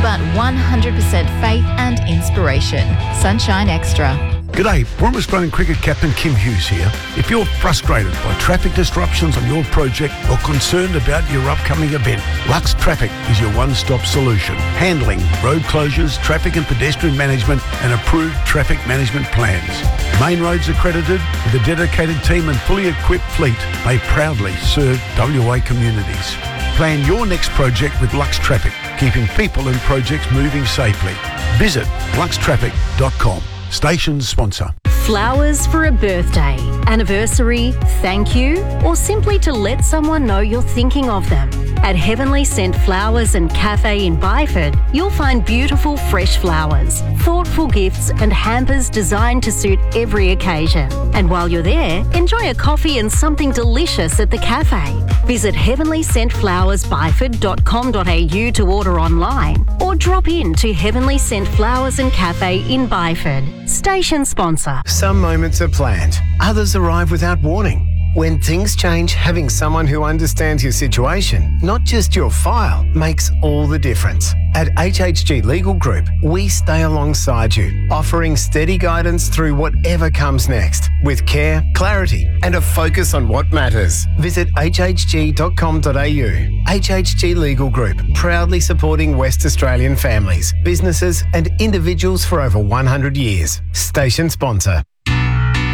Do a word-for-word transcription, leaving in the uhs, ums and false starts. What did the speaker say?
but one hundred percent faith and inspiration. Sunshine Extra. G'day, former Australian cricket captain Kim Hughes here. If you're frustrated by traffic disruptions on your project or concerned about your upcoming event, Lux Traffic is your one-stop solution. Handling road closures, traffic and pedestrian management and approved traffic management plans. Main roads accredited with a dedicated team and fully equipped fleet, they proudly serve W A communities. Plan your next project with Lux Traffic, keeping people and projects moving safely. Visit lux traffic dot com. Station sponsor. Flowers for a birthday, anniversary, thank you, or simply to let someone know you're thinking of them. At Heavenly Scent Flowers and Cafe in Byford, you'll find beautiful fresh flowers, thoughtful gifts and hampers designed to suit every occasion. And while you're there, enjoy a coffee and something delicious at the cafe. Visit heavenly scent flowers byford dot com dot a u to order online or drop in to Heavenly Scent Flowers and Cafe in Byford. Station sponsor. Some moments are planned, others arrive without warning. When things change, having someone who understands your situation, not just your file, makes all the difference. At H H G Legal Group, we stay alongside you, offering steady guidance through whatever comes next, with care, clarity, and a focus on what matters. Visit h h g dot com dot a u. H H G Legal Group, proudly supporting West Australian families, businesses, and individuals for over one hundred years. Station sponsor.